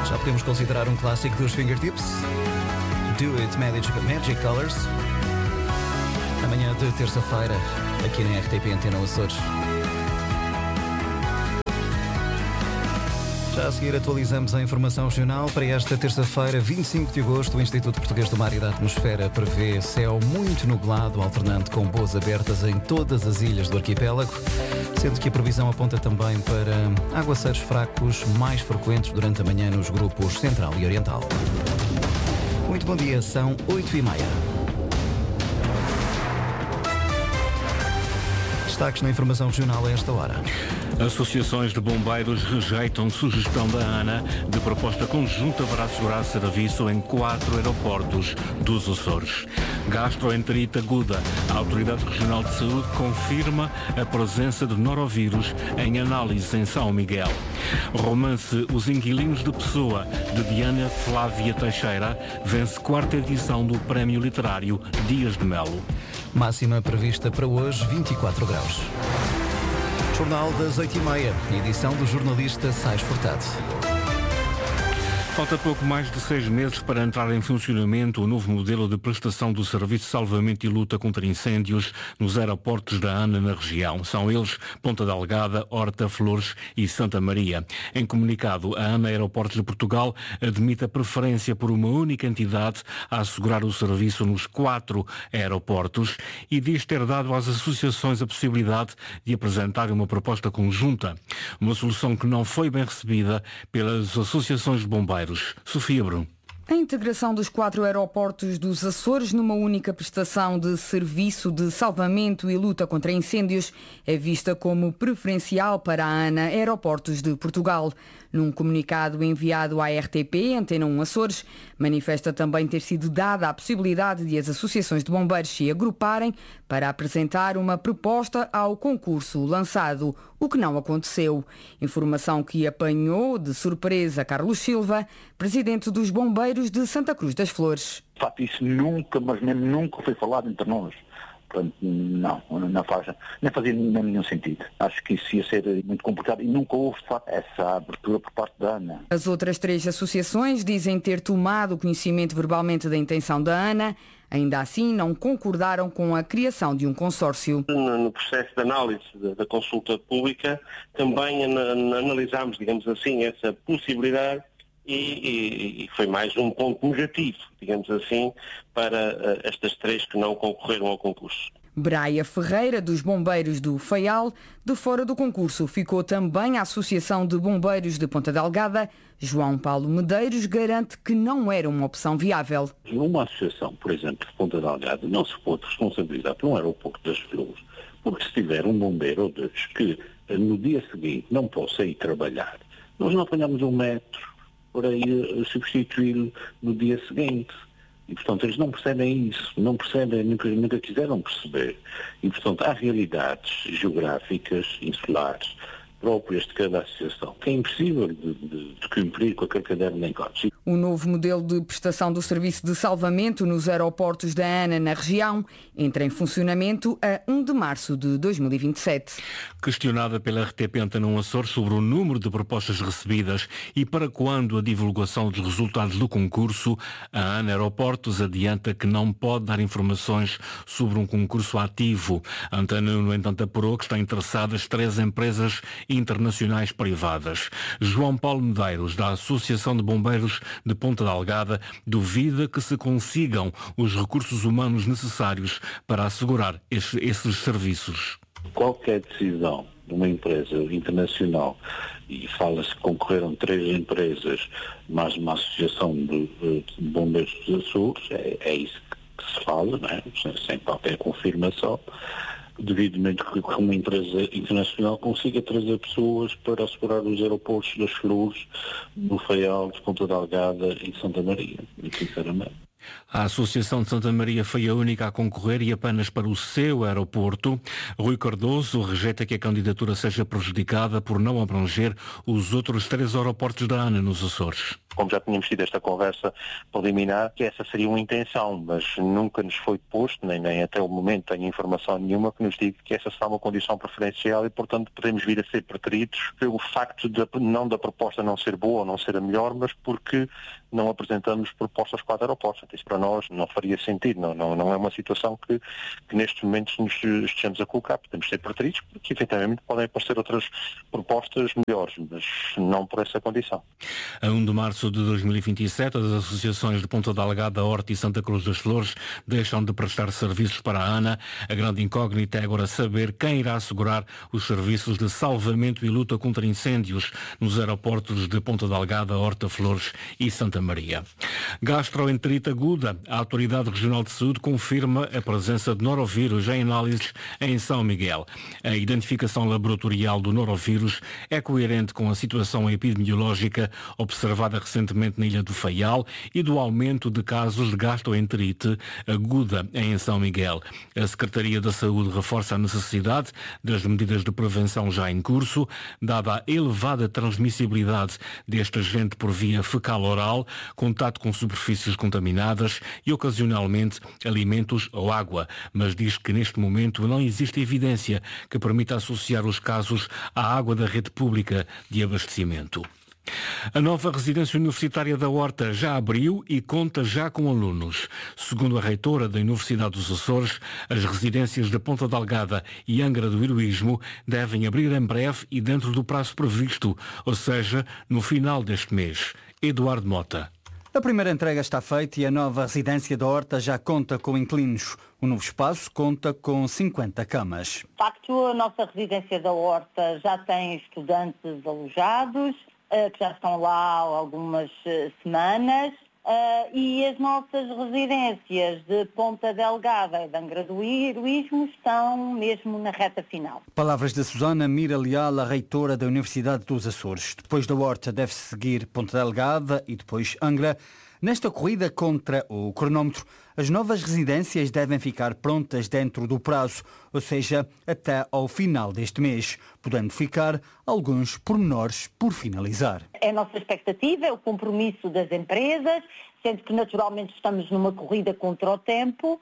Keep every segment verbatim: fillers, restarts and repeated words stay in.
Já podemos considerar um clássico dos Fingertips. Do It Magic, Magic Colors. Amanhã de terça-feira, aqui na R T P Antena Açores. Já a seguir atualizamos a informação regional. Para esta terça-feira, vinte e cinco de agosto, o Instituto Português do Mar e da Atmosfera prevê céu muito nublado, alternando com boas abertas em todas as ilhas do arquipélago, sendo que a previsão aponta também para aguaceiros fracos mais frequentes durante a manhã nos grupos Central e Oriental. Muito bom dia, são oito e meia. Destaques na informação regional a esta hora. Associações de bombeiros rejeitam sugestão da ANA de proposta conjunta para assegurar serviço em quatro aeroportos dos Açores. Gastroenterite aguda. A Autoridade Regional de Saúde confirma a presença de norovírus em análise em São Miguel. Romance Os Inquilinos de Pessoa, de Diana Flávia Teixeira, vence quarta edição do Prémio Literário Dias de Melo. Máxima prevista para hoje, vinte e quatro graus. Jornal das oito e meia, edição do jornalista Sais Furtado. Falta pouco mais de seis meses para entrar em funcionamento o novo modelo de prestação do Serviço de Salvamento e Luta contra Incêndios nos aeroportos da ANA na região. São eles Ponta Delgada, Horta, Flores e Santa Maria. Em comunicado, a ANA Aeroportos de Portugal admite a preferência por uma única entidade a assegurar o serviço nos quatro aeroportos e diz ter dado às associações a possibilidade de apresentar uma proposta conjunta. Uma solução que não foi bem recebida pelas associações de bombeiros. Sofia Brum. A integração dos quatro aeroportos dos Açores numa única prestação de serviço de salvamento e luta contra incêndios é vista como preferencial para a ANA Aeroportos de Portugal. Num comunicado enviado à R T P, Antena um Açores, manifesta também ter sido dada a possibilidade de as associações de bombeiros se agruparem para apresentar uma proposta ao concurso lançado, o que não aconteceu. Informação que apanhou de surpresa Carlos Silva, presidente dos Bombeiros de Santa Cruz das Flores. De facto, isso nunca, mas mesmo nunca foi falado entre nós. Portanto, não, não faz, nem fazia nenhum sentido. Acho que isso ia ser muito complicado e nunca houve, de facto, essa abertura por parte da ANA. As outras três associações dizem ter tomado conhecimento verbalmente da intenção da ANA, ainda assim não concordaram com a criação de um consórcio. No, no processo de análise da, da consulta pública, também an, an, analisámos, digamos assim, essa possibilidade. E, e, e foi mais um ponto negativo, digamos assim, para uh, estas três que não concorreram ao concurso. Braia Ferreira, dos Bombeiros do Faial, de fora do concurso ficou também a Associação de Bombeiros de Ponta Delgada. João Paulo Medeiros garante que não era uma opção viável. Uma associação, por exemplo, de Ponta Delgada, não se pode responsabilizar por um aeroporto das Flores, porque se tiver um bombeiro ou dois que no dia seguinte não possa ir trabalhar, nós não apanhamos um metro para ir substituí-lo no dia seguinte. E, portanto, eles não percebem isso, não percebem, nunca, nunca quiseram perceber. E, portanto, há realidades geográficas, insulares, próprias de cada associação, que é impossível de, de, de cumprir com aquele caderno em código. O novo modelo de prestação do serviço de salvamento nos aeroportos da ANA na região entra em funcionamento a um de março de dois mil e vinte e sete. Questionada pela R T P Antena um Açores sobre o número de propostas recebidas e para quando a divulgação dos resultados do concurso, a ANA Aeroportos adianta que não pode dar informações sobre um concurso ativo. A Antena, no entanto, apurou que está interessadas três empresas internacionais privadas. João Paulo Medeiros, da Associação de Bombeiros de Ponta Delgada, duvida que se consigam os recursos humanos necessários para assegurar esses, esses serviços. Qualquer decisão de uma empresa internacional, e fala-se que concorreram três empresas, mais uma associação de, de bombeiros dos Açores, é, é isso que se fala, não é? sem, sem qualquer confirmação, devidamente que uma empresa internacional consiga trazer pessoas para assegurar os aeroportos das Flores, no Faial, de Ponta Delgada e Santa Maria, muito sinceramente. A Associação de Santa Maria foi a única a concorrer e apenas para o seu aeroporto. Rui Cardoso rejeita que a candidatura seja prejudicada por não abranger os outros três aeroportos da ANA nos Açores. Como já tínhamos tido esta conversa preliminar, que essa seria uma intenção, mas nunca nos foi posto, nem, nem até o momento tenho informação nenhuma que nos diga que essa será uma condição preferencial e, portanto, podemos vir a ser preteridos pelo facto de não da proposta não ser boa ou não ser a melhor, mas porque não apresentamos propostas para os aeroportos. Isso para nós não faria sentido, não, não, não é uma situação que, que nestes momentos nos estejamos a colocar. Podemos ser preteridos porque, efetivamente, podem aparecer outras propostas melhores, mas não por essa condição. A primeiro de março de dois mil e vinte e sete, as associações de Ponta Delgada, Horta e Santa Cruz das Flores deixam de prestar serviços para a ANA. A grande incógnita é agora saber quem irá assegurar os serviços de salvamento e luta contra incêndios nos aeroportos de Ponta Delgada, Horta, Flores e Santa Maria. Gastroenterite aguda. A Autoridade Regional de Saúde confirma a presença de norovírus em análises em São Miguel. A identificação laboratorial do norovírus é coerente com a situação epidemiológica observada recentemente na Ilha do Faial e do aumento de casos de gastroenterite aguda em São Miguel. A Secretaria da Saúde reforça a necessidade das medidas de prevenção já em curso, dada a elevada transmissibilidade deste agente por via fecal-oral, contato com superfícies contaminadas e, ocasionalmente, alimentos ou água, mas diz que neste momento não existe evidência que permita associar os casos à água da rede pública de abastecimento. A nova residência universitária da Horta já abriu e conta já com alunos. Segundo a reitora da Universidade dos Açores, as residências de Ponta Delgada e Angra do Heroísmo devem abrir em breve e dentro do prazo previsto, ou seja, no final deste mês. Eduardo Mota. A primeira entrega está feita e a nova residência da Horta já conta com inquilinos. O novo espaço conta com cinquenta camas. De facto, a nossa residência da Horta já tem estudantes alojados, que já estão lá há algumas semanas, e as nossas residências de Ponta Delgada e de Angra do Heroísmo estão mesmo na reta final. Palavras de Susana Mira Leal, a reitora da Universidade dos Açores. Depois da Horta deve-se seguir Ponta Delgada e depois Angra. Nesta corrida contra o cronómetro, as novas residências devem ficar prontas dentro do prazo, ou seja, até ao final deste mês, podendo ficar alguns pormenores por finalizar. É a nossa expectativa, é o compromisso das empresas, sendo que naturalmente estamos numa corrida contra o tempo,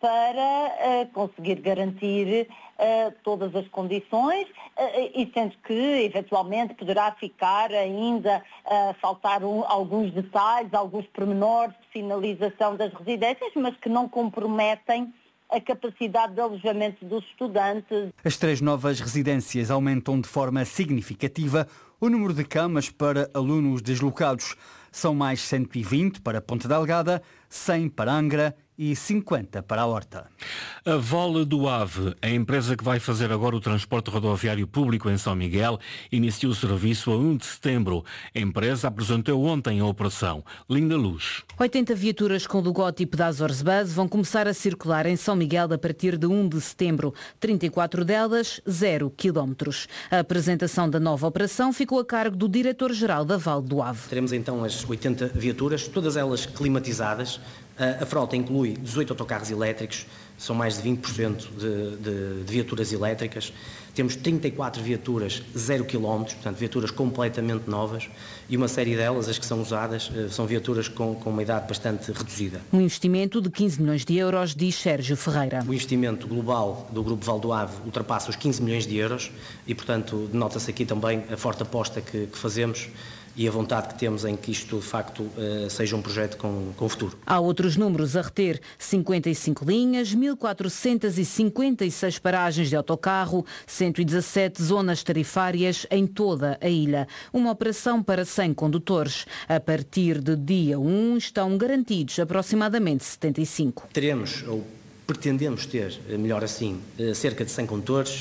para uh, conseguir garantir uh, todas as condições uh, e sendo que eventualmente poderá ficar ainda uh, faltar um, alguns detalhes, alguns pormenores de finalização das residências, mas que não comprometem a capacidade de alojamento dos estudantes. As três novas residências aumentam de forma significativa o número de camas para alunos deslocados. São mais cento e vinte para Ponta Delgada, cem para Angra e cinquenta para a Horta. A Vole do Ave, a empresa que vai fazer agora o transporte rodoviário público em São Miguel, iniciou o serviço a primeiro de setembro. A empresa apresentou ontem a operação. Linda Luz. oitenta viaturas com logótipo da Azores Bus vão começar a circular em São Miguel a partir de primeiro de setembro. trinta e quatro delas, zero quilómetros. A apresentação da nova operação ficou a cargo do diretor-geral da Vale do Ave. Teremos então as oitenta viaturas, todas elas climatizadas. A frota inclui dezoito autocarros elétricos, são mais de vinte por cento de, de, de viaturas elétricas. Temos trinta e quatro viaturas zero quilómetros, portanto viaturas completamente novas, e uma série delas, as que são usadas, são viaturas com, com uma idade bastante reduzida. Um investimento de quinze milhões de euros, diz Sérgio Ferreira. O investimento global do Grupo Vale do Ave ultrapassa os quinze milhões de euros e, portanto, denota-se aqui também a forte aposta que, que fazemos e a vontade que temos em que isto, de facto, seja um projeto com, com futuro. Há outros números a reter. cinquenta e cinco linhas, mil quatrocentas e cinquenta e seis paragens de autocarro, cento e dezassete zonas tarifárias em toda a ilha. Uma operação para cem condutores. A partir de dia um estão garantidos aproximadamente setenta e cinco. Teremos, ou pretendemos ter, melhor assim, cerca de cem condutores.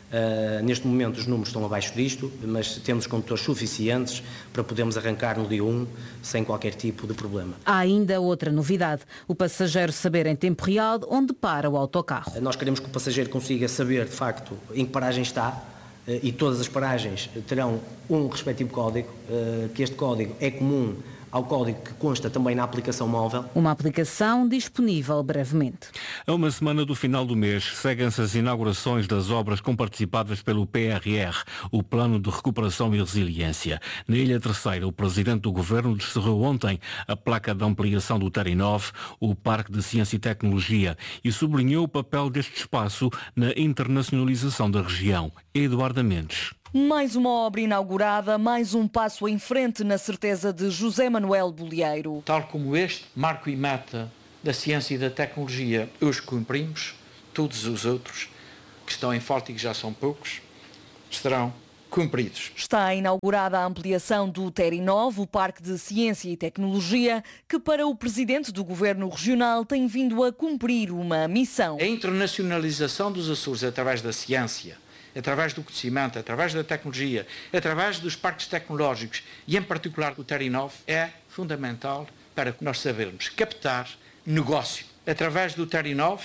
Uh, neste momento os números estão abaixo disto, mas temos condutores suficientes para podermos arrancar no dia um sem qualquer tipo de problema. Há ainda outra novidade, o passageiro saber em tempo real onde para o autocarro. Uh, nós queremos que o passageiro consiga saber de facto em que paragem está uh, e todas as paragens terão um respectivo código, uh, que este código é comum ao código que consta também na aplicação móvel. Uma aplicação disponível brevemente. A uma semana do final do mês, seguem-se as inaugurações das obras comparticipadas pelo P R R, o Plano de Recuperação e Resiliência. Na Ilha Terceira, o Presidente do Governo descerrou ontem a placa de ampliação do Terinov, o Parque de Ciência e Tecnologia, e sublinhou o papel deste espaço na internacionalização da região. Eduardo Mendes. Mais uma obra inaugurada, mais um passo em frente na certeza de José Manuel Bolieiro. Tal como este marco e meta da ciência e da tecnologia hoje cumprimos, todos os outros que estão em falta e que já são poucos, serão cumpridos. Está inaugurada a ampliação do Terinov, o Parque de Ciência e Tecnologia, que para o Presidente do Governo Regional tem vindo a cumprir uma missão. A internacionalização dos Açores através da ciência, através do conhecimento, através da tecnologia, através dos parques tecnológicos e, em particular, o Terinov, é fundamental para nós sabermos captar negócio. Através do Terinov,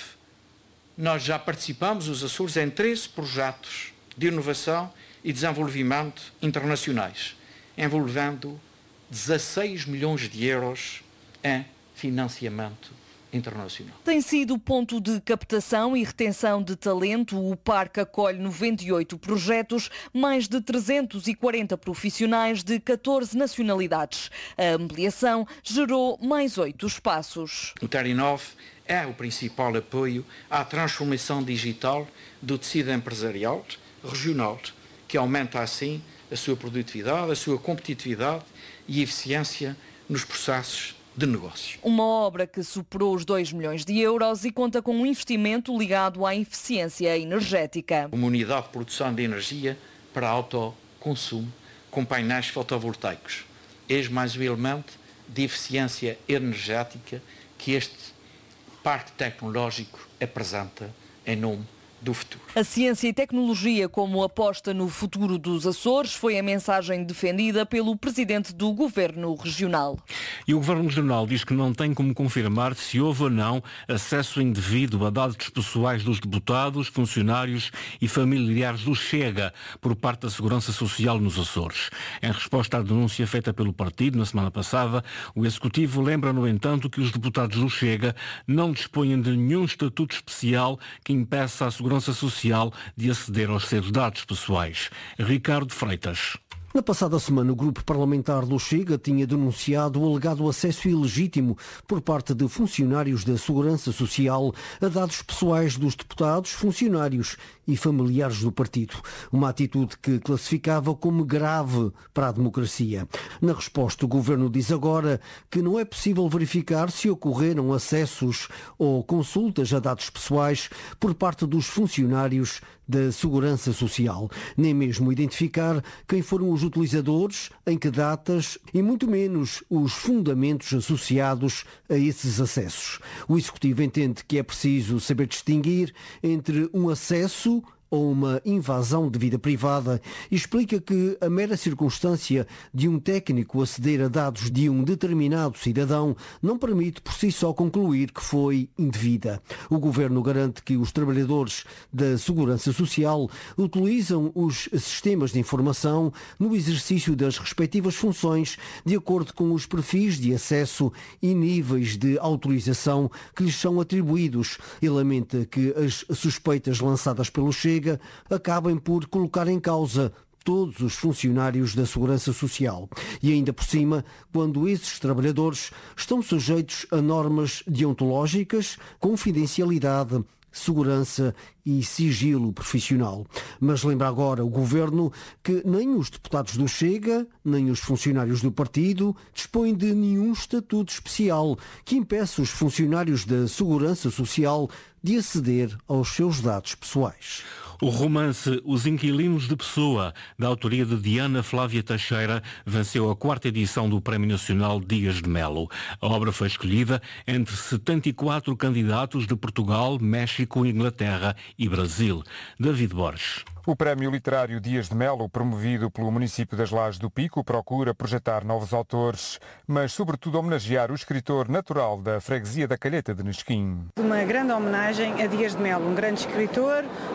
nós já participamos, os Açores, em treze projetos de inovação e desenvolvimento internacionais, envolvendo dezasseis milhões de euros em financiamento internacional. Tem sido ponto de captação e retenção de talento. O parque acolhe noventa e oito projetos, mais de trezentos e quarenta profissionais de catorze nacionalidades. A ampliação gerou mais oito espaços. O Terinov é o principal apoio à transformação digital do tecido empresarial regional, que aumenta assim a sua produtividade, a sua competitividade e eficiência nos processos de negócio. Uma obra que superou os dois milhões de euros e conta com um investimento ligado à eficiência energética. Uma unidade de produção de energia para autoconsumo com painéis fotovoltaicos. Eis mais um elemento de eficiência energética que este parque tecnológico apresenta em nome do futuro. A ciência e tecnologia como aposta no futuro dos Açores foi a mensagem defendida pelo Presidente do Governo Regional. E o Governo Regional diz que não tem como confirmar se houve ou não acesso indevido a dados pessoais dos deputados, funcionários e familiares do Chega por parte da Segurança Social nos Açores. Em resposta à denúncia feita pelo partido na semana passada, o Executivo lembra, no entanto, que os deputados do Chega não dispõem de nenhum estatuto especial que impeça a Segurança Social de aceder aos seus dados pessoais. Ricardo Freitas. Na passada semana, o grupo parlamentar do Chega tinha denunciado o alegado acesso ilegítimo por parte de funcionários da Segurança Social a dados pessoais dos deputados, funcionários e familiares do partido. Uma atitude que classificava como grave para a democracia. Na resposta, o Governo diz agora que não é possível verificar se ocorreram acessos ou consultas a dados pessoais por parte dos funcionários da Segurança Social, nem mesmo identificar quem foram os utilizadores, em que datas e muito menos os fundamentos associados a esses acessos. O Executivo entende que é preciso saber distinguir entre um acesso ou uma invasão de vida privada e explica que a mera circunstância de um técnico aceder a dados de um determinado cidadão não permite por si só concluir que foi indevida. O Governo garante que os trabalhadores da Segurança Social utilizam os sistemas de informação no exercício das respectivas funções de acordo com os perfis de acesso e níveis de autorização que lhes são atribuídos e lamenta que as suspeitas lançadas pelo Chega acabem por colocar em causa todos os funcionários da Segurança Social. E ainda por cima, quando esses trabalhadores estão sujeitos a normas deontológicas, confidencialidade, segurança e sigilo profissional. Mas lembra agora o Governo que nem os deputados do Chega, nem os funcionários do partido dispõem de nenhum estatuto especial que impeça os funcionários da Segurança Social de aceder aos seus dados pessoais. O romance Os Inquilinos de Pessoa, da autoria de Diana Flávia Teixeira, venceu a quarta edição do Prémio Nacional Dias de Melo. A obra foi escolhida entre setenta e quatro candidatos de Portugal, México, Inglaterra e Brasil. David Borges. O Prémio Literário Dias de Melo, promovido pelo município das Lajes do Pico, procura projetar novos autores, mas sobretudo homenagear o escritor natural da freguesia da Calheta de Nesquim. Uma grande homenagem a Dias de Melo, um grande escritor que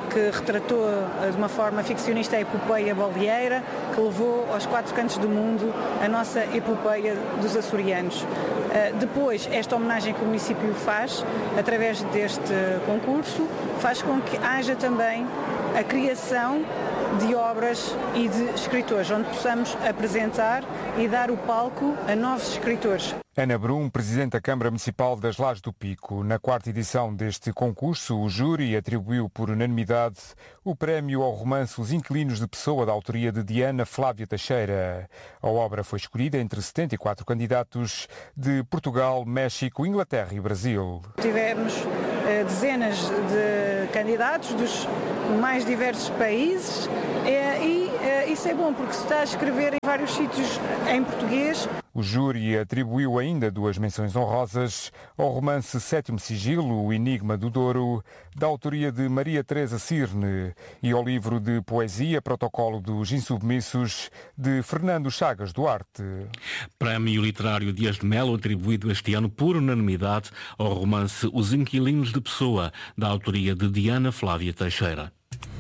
retratou de uma forma ficcionista a epopeia baleeira que levou aos quatro cantos do mundo a nossa epopeia dos açorianos. Depois, esta homenagem que o município faz, através deste concurso, faz com que haja também a criação de obras e de escritores, onde possamos apresentar e dar o palco a novos escritores. Ana Brum, Presidente da Câmara Municipal das Lajes do Pico. Na quarta edição deste concurso, o júri atribuiu por unanimidade o prémio ao romance Os Inquilinos de Pessoa, da autoria de Diana Flávia Teixeira. A obra foi escolhida entre setenta e quatro candidatos de Portugal, México, Inglaterra e Brasil. Tivemos eh, dezenas de candidatos dos mais diversos países eh, e eh, isso é bom porque se está a escrever em vários sítios em português. O júri atribuiu ainda duas menções honrosas ao romance Sétimo Sigilo, O Enigma do Douro, da autoria de Maria Teresa Cirne, e ao livro de poesia Protocolo dos Insubmissos, de Fernando Chagas Duarte. Prémio Literário Dias de Melo, atribuído este ano por unanimidade ao romance Os Inquilinos de Pessoa, da autoria de Diana Flávia Teixeira.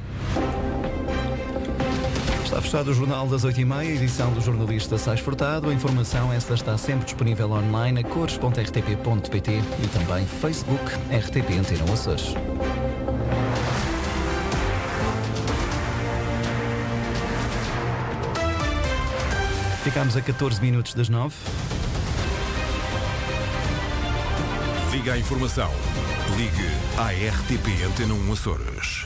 Está fechado o Jornal das oito e meia, edição do jornalista Sais Furtado. A informação esta está sempre disponível online a cores ponto r t p ponto p t e também Facebook R T P Antena Açores. Ficamos a catorze minutos das nove. Liga a informação. Ligue à R T P Antena um Açores.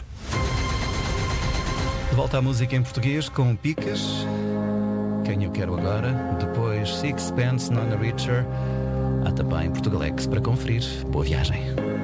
De volta à música em português com Picas, Quem Eu Quero Agora, depois Sixpence, Nona Richer. Há também Portugalex para conferir. Boa viagem.